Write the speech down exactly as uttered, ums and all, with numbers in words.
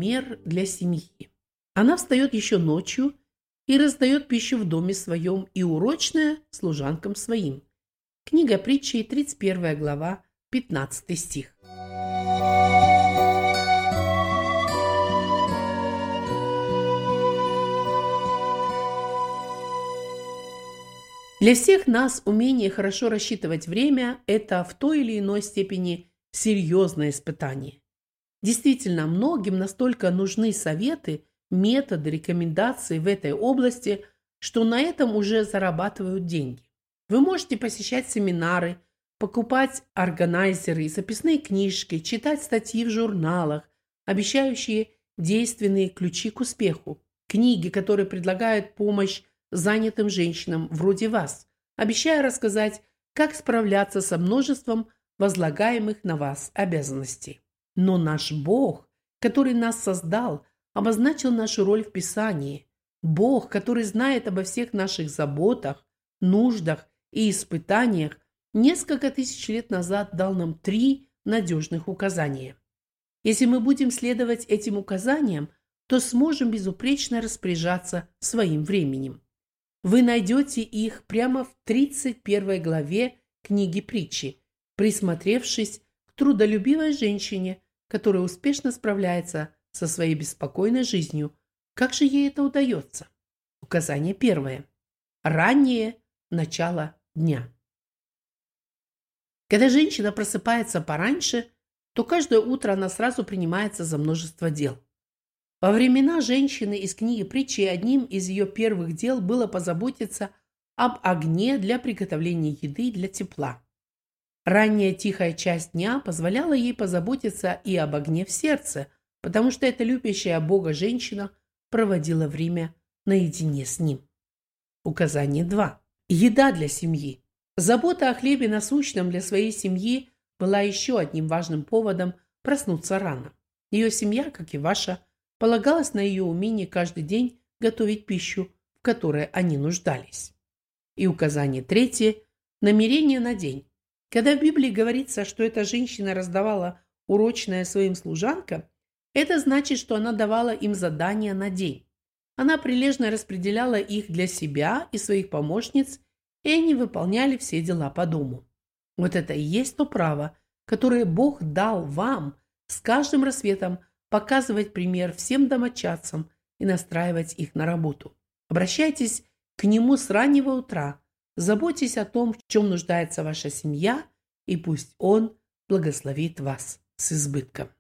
пример для семьи. Она встает еще ночью и раздает пищу в доме своем, и урочная служанкам своим. Книга Притчей, тридцать первая глава, пятнадцатый стих. Для всех нас умение хорошо рассчитывать время – это в той или иной степени серьезное испытание. Действительно, многим настолько нужны советы, методы, рекомендации в этой области, что на этом уже зарабатывают деньги. Вы можете посещать семинары, покупать органайзеры и записные книжки, читать статьи в журналах, обещающие действенные ключи к успеху, книги, которые предлагают помощь занятым женщинам вроде вас, обещая рассказать, как справляться со множеством возлагаемых на вас обязанностей. Но наш Бог, который нас создал, обозначил нашу роль в Писании. Бог, который знает обо всех наших заботах, нуждах и испытаниях, несколько тысяч лет назад дал нам три надежных указания. Если мы будем следовать этим указаниям, то сможем безупречно распоряжаться своим временем. Вы найдете их прямо в тридцать первой главе книги Притчи, присмотревшись к трудолюбивой женщине, которая успешно справляется со своей беспокойной жизнью. Как же ей это удается? Указание первое. Раннее начало дня. Когда женщина просыпается пораньше, то каждое утро она сразу принимается за множество дел. Во времена женщины из книги Притчи одним из ее первых дел было позаботиться об огне для приготовления еды и для тепла. Ранняя тихая часть дня позволяла ей позаботиться и об огне в сердце, потому что эта любящая Бога женщина проводила время наедине с Ним. Указание два. Еда для семьи. Забота о хлебе насущном для своей семьи была еще одним важным поводом проснуться рано. Ее семья, как и ваша, полагалась на ее умение каждый день готовить пищу, в которой они нуждались. И указание третье – намерение на день. Когда в Библии говорится, что эта женщина раздавала урочное своим служанкам, это значит, что она давала им задания на день. Она прилежно распределяла их для себя и своих помощниц, и они выполняли все дела по дому. Вот это и есть то право, которое Бог дал вам с каждым рассветом показывать пример всем домочадцам и настраивать их на работу. Обращайтесь к Нему с раннего утра, заботьтесь о том, в чем нуждается ваша семья, и пусть Он благословит вас с избытком.